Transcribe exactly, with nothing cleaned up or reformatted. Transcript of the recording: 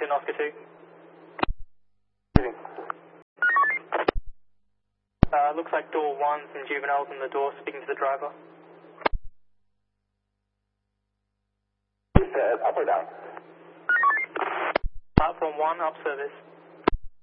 Washington, Oscar two. Uh, looks like door one, some juveniles on the door speaking to the driver. Uh, up or down? Platform one, up service.